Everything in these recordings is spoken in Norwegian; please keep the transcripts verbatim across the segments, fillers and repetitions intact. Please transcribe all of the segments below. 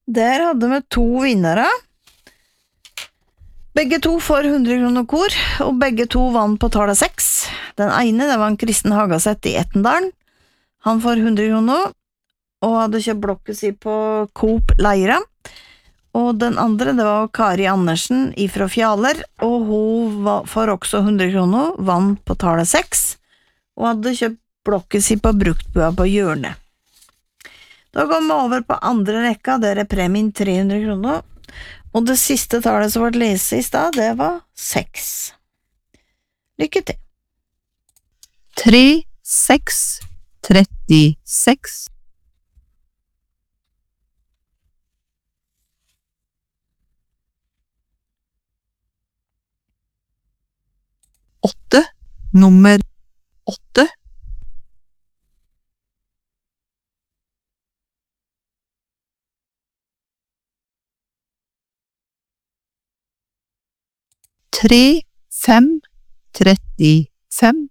Der hadde vi to vinnere. Begge to får hundre kroner kor, og begge to vann på tallet seks. Den ene, det var en Kristen Hagaseth i Ettendalen. Han får hundre kroner, og hadde kjøpt blokket si på Coop Leira. Og den andre, det var Kari Andersen ifra Fjaler, og hun får også hundre kroner, vann på tallet seks, og hadde kjøpt blokket si på bruktbua på hjørnet. Da går vi over på andre rekka, der er premien tre hundre kroner, og det siste tallet som ble lest i stad, det var seks. Lykke til! tre, seks, trettiseks. Åtte, nummer åtte. Tre, fem, trettifem.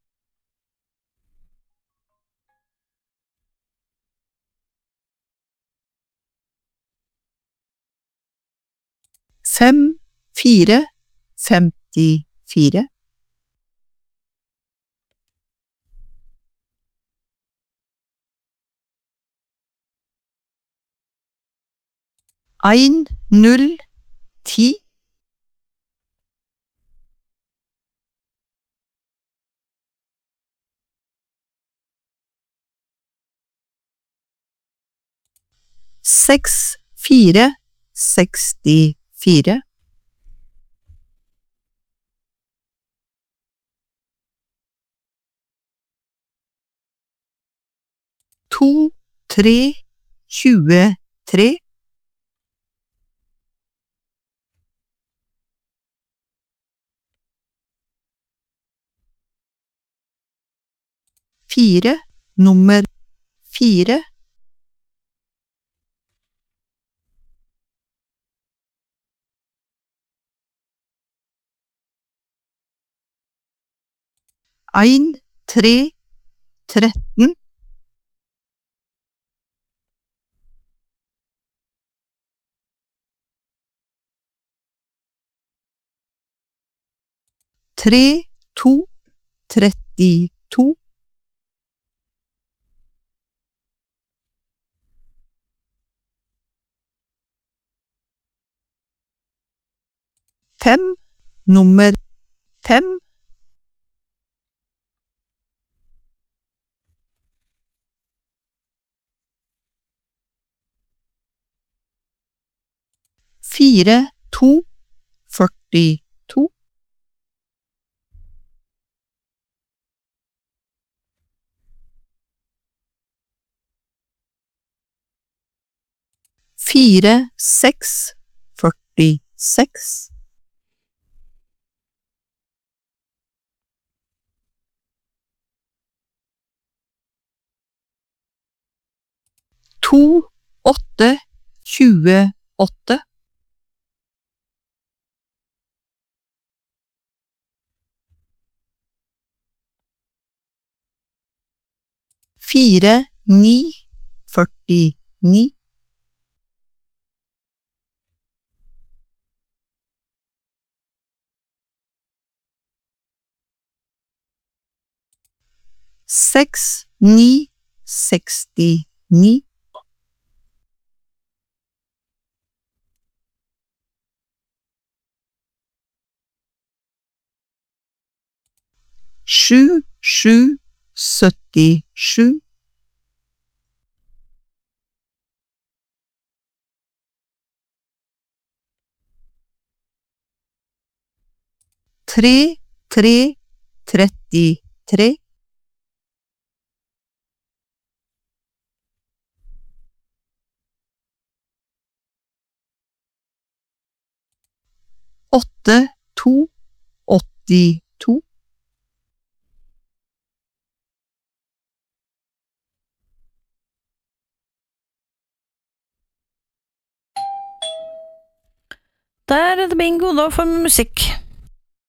Fem, fire, femtifire. Ein, null, ti. Seks, fire, sekstifire. To, tre, tjuetre. Fire, nummer fire. Ein, tre, tretten. Tre, to, trettito. Fem, nummer fem. Fire, to, førtito. Fire, seks, førtiseks. To, åtte, tjueåtte. Fire, ni, førtini. Seks, ni, sekstini. Sju, sju, syttisju. Tre, tre, trettitre. Åtte, to, åttito. Der er det bingo, da får vi musikk.